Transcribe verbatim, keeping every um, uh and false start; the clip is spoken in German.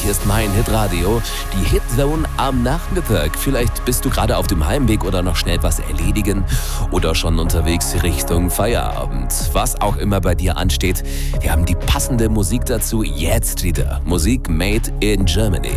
hier ist mein Hitradio, die Hitzone am Nachmittag. Vielleicht bist du gerade auf dem Heimweg oder noch schnell was erledigen oder schon unterwegs Richtung Feierabend. Was auch immer bei dir ansteht, wir haben die passende Musik dazu jetzt wieder. Musik made in Germany.